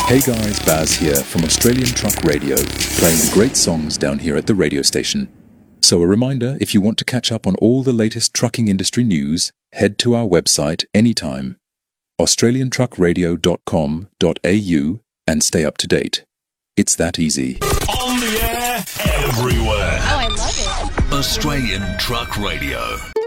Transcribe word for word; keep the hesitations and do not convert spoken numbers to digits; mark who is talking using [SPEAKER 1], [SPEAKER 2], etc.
[SPEAKER 1] Hey guys, Baz here from Australian Truck Radio, playing great songs down here at the radio station. So a reminder, if you want to catch up on all the latest trucking industry news, head to our website anytime, australian truck radio dot com dot a u, and stay up to date. It's that easy.
[SPEAKER 2] On the air, everywhere.
[SPEAKER 3] Oh, I love it.
[SPEAKER 2] Australian Truck Radio.